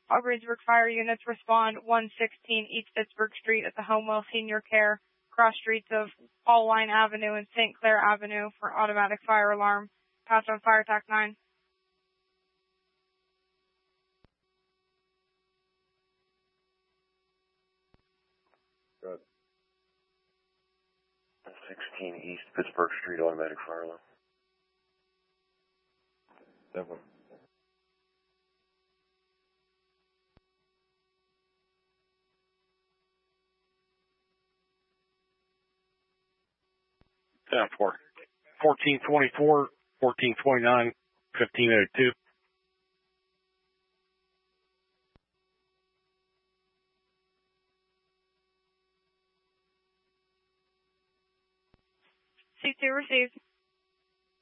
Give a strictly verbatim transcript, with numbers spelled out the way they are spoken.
All Greensburg fire units respond one sixteen East Pittsburgh Street at the Homewell Senior Care, cross streets of All-Line Avenue and Saint Clair Avenue for automatic fire alarm. Pass on fire tac nine. Good. sixteen East Pittsburgh Street, automatic fire alarm. Seven. ten four. fourteen twenty-four, fourteen twenty-nine, fifteen oh two. C two received.